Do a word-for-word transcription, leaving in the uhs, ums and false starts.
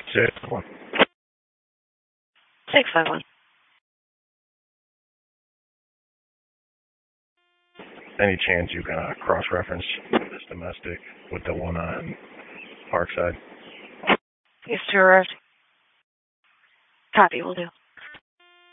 Six one. Six five one. Any chance you can uh, cross-reference this domestic with the one on Parkside? Yes, to arrived. Copy, will do.